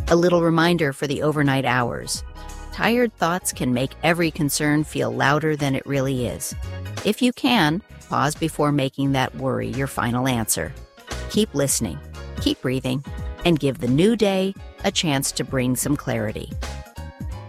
A little reminder for the overnight hours. Tired thoughts can make every concern feel louder than it really is. If you can, pause before making that worry your final answer. Keep listening, keep breathing, and give the new day a chance to bring some clarity.